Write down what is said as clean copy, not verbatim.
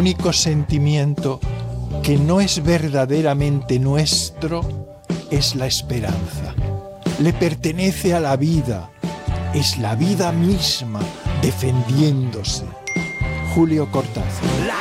único sentimiento que no es verdaderamente nuestro es la esperanza. Le pertenece a la vida, es la vida misma defendiéndose. Julio Cortázar.